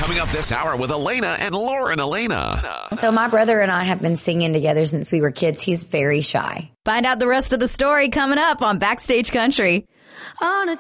Coming up this hour with Elena and Lauren Elena. So my brother and I have been singing together since we were kids. He's very shy. Find out the rest of the story coming up on Backstage Country. On a